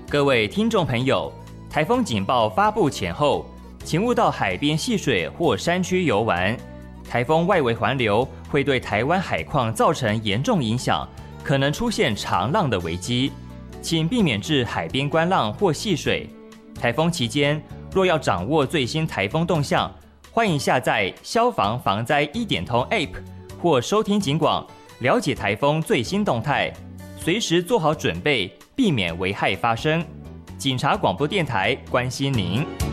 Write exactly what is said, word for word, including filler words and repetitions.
各位听众朋友，台风警报发布前后，请勿到海边戏水或山区游玩。台风外围环流会对台湾海况造成严重影响，可能出现长浪的危机，请避免至海边观浪或戏水。台风期间，若要掌握最新台风动向，欢迎下载消防防灾一点通 App 或收听警广，了解台风最新动态，随时做好准备，避免危害发生。警察广播电台关心您。